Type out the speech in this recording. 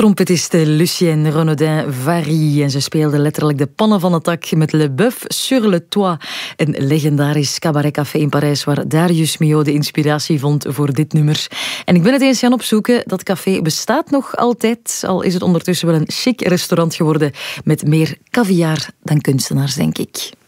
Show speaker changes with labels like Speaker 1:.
Speaker 1: Trompetiste Lucienne Renaudin-Vary. En ze speelde letterlijk de pannen van het dak met Le Bœuf sur le Toit. Een legendarisch cabaretcafé in Parijs waar Darius Milhaud de inspiratie vond voor dit nummer. En ik ben het eens gaan opzoeken. Dat café bestaat nog altijd. Al is het ondertussen wel een chic restaurant geworden met meer caviar dan kunstenaars, denk ik.